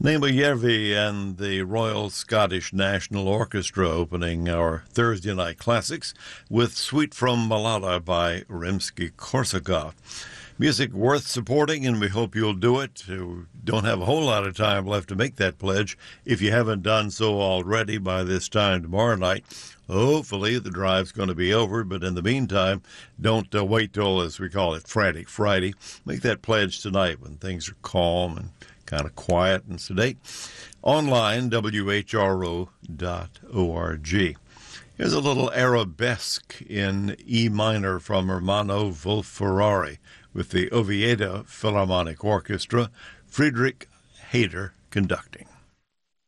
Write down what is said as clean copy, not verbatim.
Nima Järvi and the Royal Scottish National Orchestra opening our Thursday Night Classics with Suite from Malala by Rimsky-Korsakov. Music worth supporting, and we hope you'll do it. We don't have a whole lot of time left to make that pledge. If you haven't done so already by this time tomorrow night, hopefully the drive's going to be over, but in the meantime, don't wait till, as we call it, Frantic Friday. Make that pledge tonight when things are calm and kind of quiet and sedate. Online, whro.org. Here's a little arabesque in E minor from Ermanno Wolf-Ferrari with the Oviedo Philharmonic Orchestra, Friedrich Hader conducting.